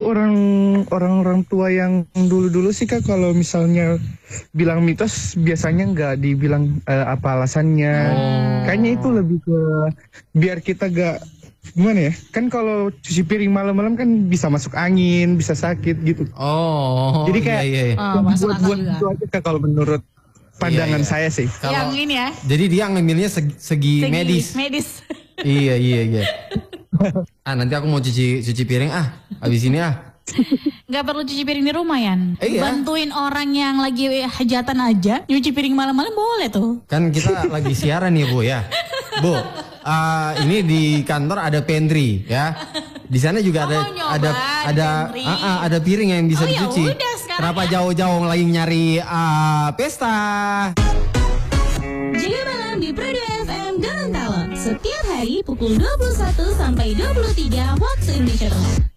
orang tua yang dulu-dulu sih Kak, kalau misalnya bilang mitos biasanya nggak dibilang apa alasannya. Kayaknya itu lebih ke biar kita gak gimana ya? Kan kalau cuci piring malam-malam kan bisa masuk angin, bisa sakit gitu. Jadi kayak buat itu aja Kak, kalau menurut pandangan saya sih. Yang ini ya. Jadi dia ngambilnya segi medis. Iya. Nanti aku mau cuci piring habis ini Gak perlu cuci piring di rumah ya. Bantuin orang yang lagi hajatan aja, nyuci piring malam-malam boleh tuh. Kan kita lagi siaran nih Bu ya. Bu, ini di kantor ada pantry ya. Di sana juga ada piring yang bisa dicuci. Kenapa jauh-jauh lagi nyari pesta? Jaga malam di Pradu FM Gorontalo setiap hari pukul 21 sampai 23 waktu Indonesia Tengah.